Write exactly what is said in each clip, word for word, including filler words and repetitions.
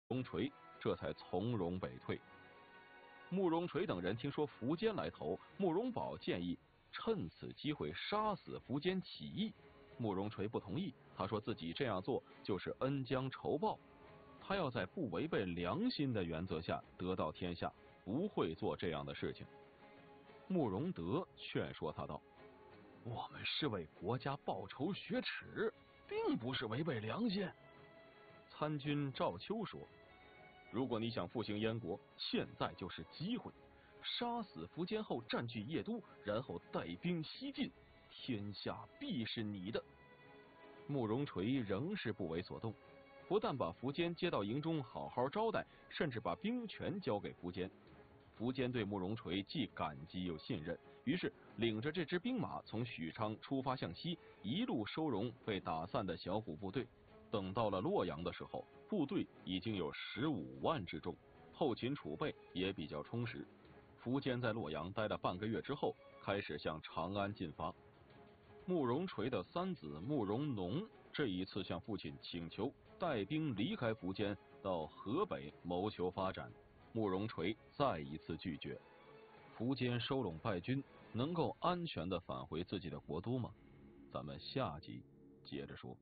荣垂这才从容北退。慕容垂等人听说苻坚来投，慕容宝建议趁此机会杀死苻坚起义。慕容垂不同意，他说自己这样做就是恩将仇报，他要在不违背良心的原则下得到天下，不会做这样的事情。慕容德劝说他道：“我们是为国家报仇雪耻，并不是违背良心。”参军赵秋说：“如果你想复兴燕国，现在就是机会。杀死苻坚后占据邺都，然后带兵西进，天下必是你的。”慕容垂仍是不为所动，不但把苻坚接到营中好好招待，甚至把兵权交给苻坚。苻坚对慕容垂既感激又信任，于是领着这支兵马从许昌出发向西，一路收容被打散的小股部队。等到了洛阳的时候，部队已经有十五万之众，后勤储备也比较充实。苻坚在洛阳待了半个月之后，开始向长安进发。慕容垂的三子慕容农这一次向父亲请求带兵离开苻坚，到河北谋求发展。慕容垂再一次拒绝。苻坚收拢败军，能够安全的返回自己的国都吗？咱们下集接着说。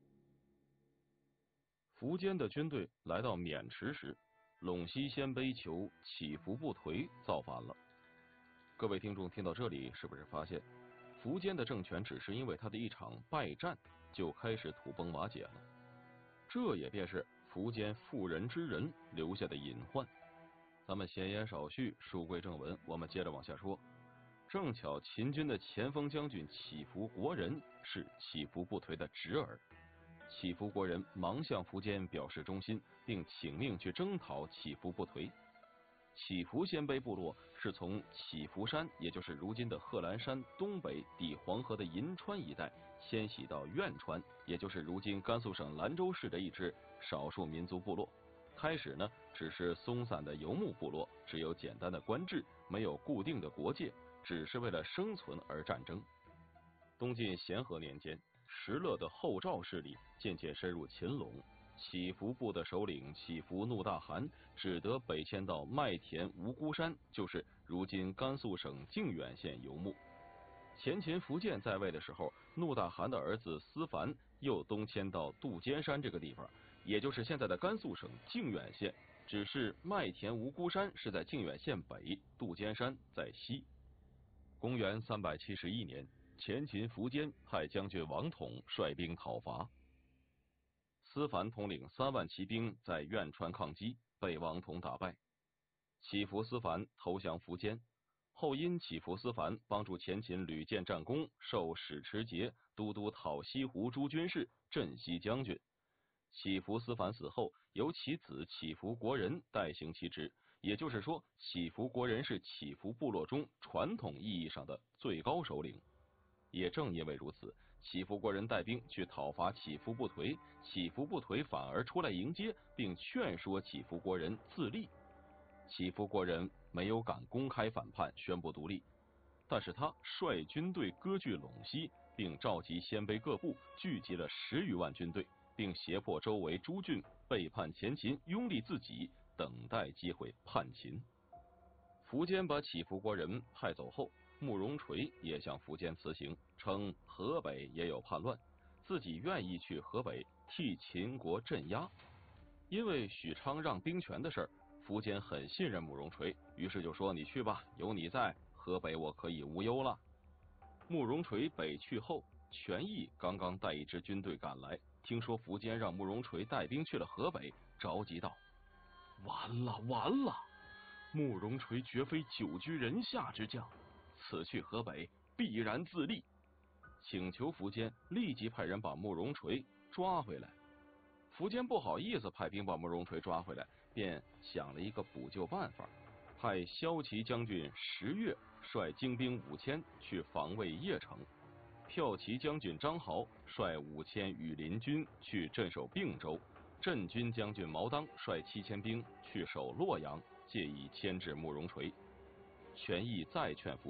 苻坚的军队来到渑池时，陇西鲜卑酋乞伏不颓造反了。各位听众听到这里，是不是发现苻坚的政权只是因为他的一场败战就开始土崩瓦解了？这也便是苻坚妇人之仁留下的隐患。咱们闲言少叙，书归正文，我们接着往下说。正巧秦军的前锋将军乞伏国人是乞伏不颓的侄儿，乞伏国人忙向苻坚表示忠心，并请命去征讨乞伏不颓。乞伏鲜卑部落是从乞伏山，也就是如今的贺兰山东北抵黄河的银川一带迁徙到苑川，也就是如今甘肃省兰州市的一支少数民族部落。开始呢，只是松散的游牧部落，只有简单的官制，没有固定的国界，只是为了生存而战争。东晋咸和年间，石勒的后赵势力渐渐深入秦陇，乞伏部的首领乞伏怒大汗只得北迁到麦田无辜山，就是如今甘肃省靖远县游牧。前秦苻建在位的时候，怒大汗的儿子思凡又东迁到杜鹃山这个地方，也就是现在的甘肃省靖远县，只是麦田无辜山是在靖远县北，杜鹃山在西。公元三百七十一年，前秦苻坚派将军王统率兵讨伐，思凡统领三万骑兵在苑川抗击，被王统打败。乞伏思凡投降苻坚，后因乞伏思凡帮助前秦屡建战功，授史持节、都督讨西湖诸军事、镇西将军。乞伏思凡死后，由其子乞伏国人代行其职，也就是说，乞伏国人是乞伏部落中传统意义上的最高首领。也正因为如此，乞伏国人带兵去讨伐乞伏不颓，乞伏不颓反而出来迎接，并劝说乞伏国人自立。乞伏国人没有敢公开反叛，宣布独立，但是他率军队割据陇西，并召集鲜卑各部，聚集了十余万军队，并胁迫周围诸郡背叛前秦，拥立自己，等待机会叛秦。苻坚把乞伏国人派走后，慕容垂也向苻坚辞行，称河北也有叛乱，自己愿意去河北替秦国镇压。因为许昌让兵权的事儿，苻坚很信任慕容垂，于是就说：“你去吧，有你在，河北我可以无忧了。”慕容垂北去后，权益刚刚带一支军队赶来，听说苻坚让慕容垂带兵去了河北，着急道：“完了完了！慕容垂绝非久居人下之将，此去河北必然自立。”请求苻坚立即派人把慕容垂抓回来。苻坚不好意思派兵把慕容垂抓回来，便想了一个补救办法，派骁骑将军石越率精兵五千去防卫邺城，骠骑将军张豪率五千羽林军去镇守并州，镇军将军毛当率七千兵去守洛阳，借以牵制慕容垂。权益再劝苻